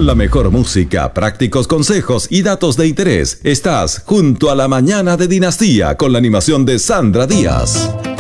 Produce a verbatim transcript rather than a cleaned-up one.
Con la mejor música, prácticos consejos y datos de interés, estás junto a la mañana de Dinastía con la animación de Sandra Díaz.